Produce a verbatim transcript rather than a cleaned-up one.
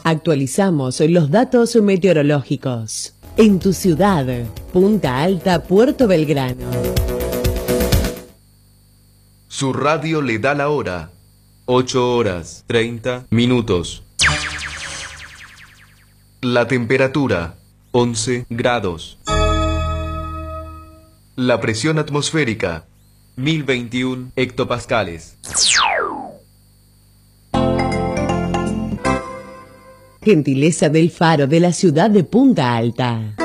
Actualizamos los datos meteorológicos. En tu ciudad, Punta Alta, Puerto Belgrano. Su radio le da la hora. ocho horas, treinta minutos. La temperatura, once grados. La presión atmosférica, mil veintiuno hectopascales. Gentileza del Faro de la ciudad de Punta Alta.